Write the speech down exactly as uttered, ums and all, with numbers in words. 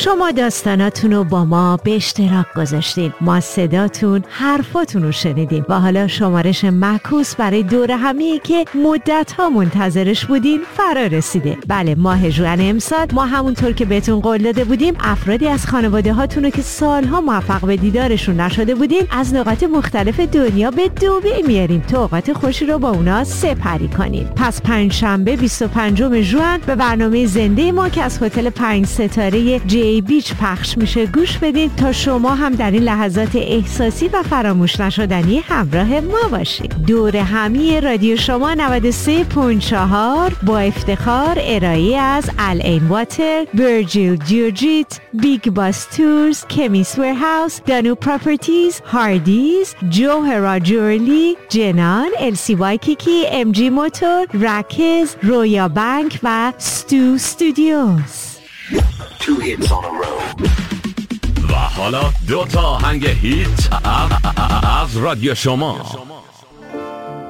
شما داستاناتون رو با ما به اشتراک گذاشتین، ما صداتون، حرفاتون رو شنیدیم و حالا شمارش معکوس برای دوره همیه که مدت‌ها منتظرش بودین فرا رسیده. بله، ماه ژوئن امسال ما همونطور که بهتون قول داده بودیم افرادی از خانواده هاتون رو که سالها موفق به دیدارشون نشده بودین از نقاط مختلف دنیا به دبی میاریم تا اوقات خوشی رو با اونا سپری کنیم. پس پنجشنبه بیست و پنجم ژوئن به برنامه زنده ما که از هتل پنج ستاره جی بیچ پخش میشه گوش بدین تا شما هم در این لحظات احساسی و فراموش نشدنی همراه ما باشید. دوره همی رادیو شما نود و سه ممیز چهار با افتخار ارائه از العین واتر، برجیل جیوجیت، بیگ باس تورز، کمیس ورهاوس، دانو پراپرتیز، هاردیز، جوهرا جورلی، جنان، السی وایکیکی، ام جی موتور، رکز، رویا بانک و ستو استودیوز. Two hits on a row. و حالا دو تا آهنگ هیت از رادیو شما.